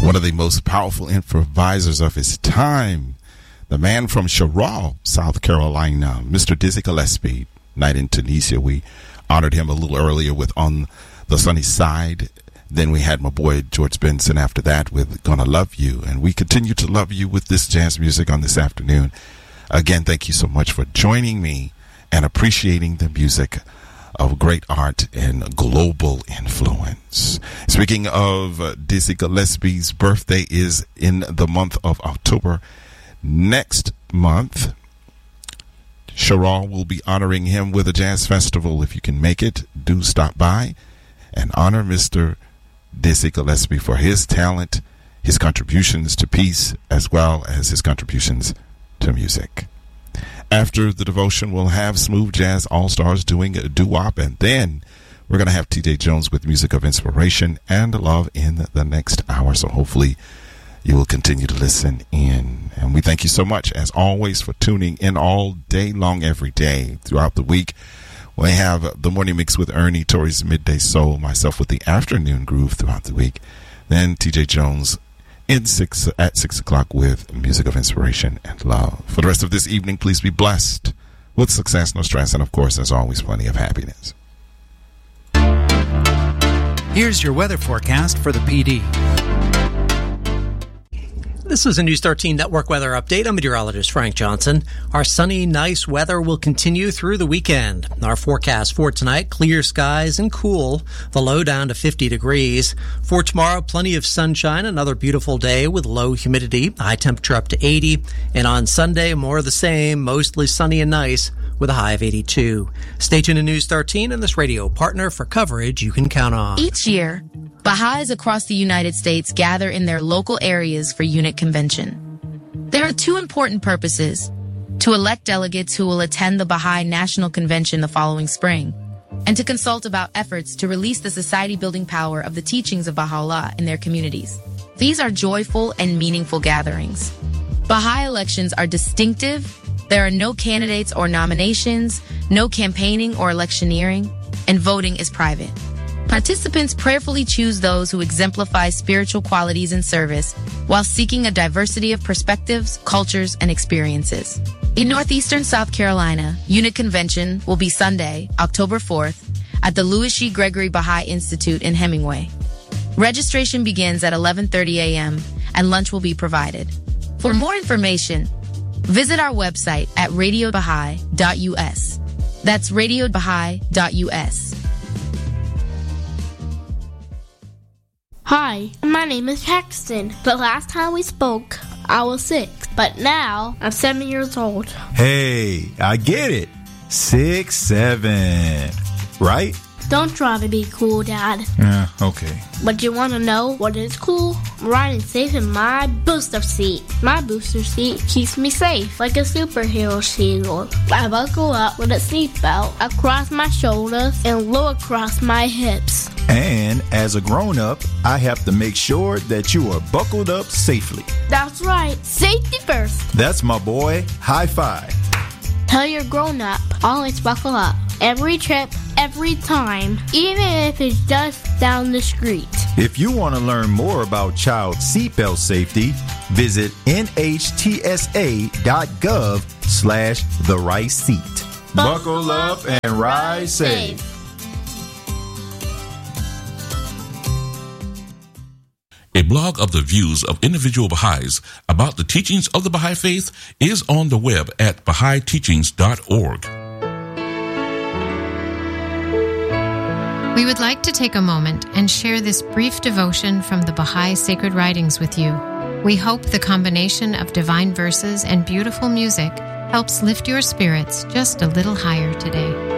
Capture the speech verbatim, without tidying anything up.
one of the most powerful improvisers of his time, the man from Sherrill, South Carolina, Mister Dizzy Gillespie. Night in Tunisia, we honored him a little earlier with On the Sunny Side. Then we had my boy George Benson after that with Gonna Love You. And we continue to love you with this jazz music on this afternoon. Again, thank you so much for joining me and appreciating the music of great art and global influence. Speaking of uh, Dizzy Gillespie's birthday is in the month of October. Next month, Sherrill will be honoring him with a jazz festival. If you can make it, do stop by and honor Mister Dizzy Gillespie for his talent, his contributions to peace, as well as his contributions to music. After the devotion, we'll have Smooth Jazz All-Stars doing a doo-wop, and then we're going to have T J Jones with music of inspiration and love in the next hour. So hopefully you will continue to listen in. And we thank you so much, as always, for tuning in all day long, every day, throughout the week. We have the Morning Mix with Ernie, Tori's Midday Soul, myself with the Afternoon Groove throughout the week. Then T J Jones in six at six o'clock with music of inspiration and love. For the rest of this evening, please be blessed with success, no stress, and of course, as always, plenty of happiness. Here's your weather forecast for the P D. This is a News thirteen Network weather update. I'm meteorologist Frank Johnson. Our sunny, nice weather will continue through the weekend. Our forecast for tonight, clear skies and cool. The low down to fifty degrees. For tomorrow, plenty of sunshine, another beautiful day with low humidity, high temperature up to eighty. And on Sunday, more of the same, mostly sunny and nice with a high of eighty-two. Stay tuned to News thirteen and this radio partner for coverage you can count on. Each year, Baha'is across the United States gather in their local areas for Unit Convention. There are two important purposes: to elect delegates who will attend the Baha'i National Convention the following spring, and to consult about efforts to release the society-building power of the teachings of Baha'u'llah in their communities. These are joyful and meaningful gatherings. Baha'i elections are distinctive. There are no candidates or nominations, no campaigning or electioneering, and voting is private. Participants prayerfully choose those who exemplify spiritual qualities and service while seeking a diversity of perspectives, cultures, and experiences. In northeastern South Carolina, Unit Convention will be Sunday, October fourth, at the Louis G. Gregory Baha'i Institute in Hemingway. Registration begins at eleven thirty a.m. and lunch will be provided. For more information, visit our website at radio baha'i dot u s. That's radio baha'i dot u s. Hi, my name is Paxton. The last time we spoke, I was six, but now I'm seven years old. Hey, I get it. Six, seven, right? Don't try to be cool, Dad. Yeah, okay. But you want to know what is cool? I'm riding safe in my booster seat. My booster seat keeps me safe, like a superhero shield. I buckle up with a seatbelt across my shoulders and low across my hips. And as a grown-up, I have to make sure that you are buckled up safely. That's right. Safety first. That's my boy. High five. Tell your grown-up, always buckle up. Every trip, every time, even if it's just down the street. If you want to learn more about child seatbelt safety, visit N H T S A dot gov slash the right seat. Buckle up and ride safe. A blog of the views of individual Baha'is about the teachings of the Baha'i Faith is on the web at baha'i teachings dot org. We would like to take a moment and share this brief devotion from the Baha'i Sacred Writings with you. We hope the combination of divine verses and beautiful music helps lift your spirits just a little higher today.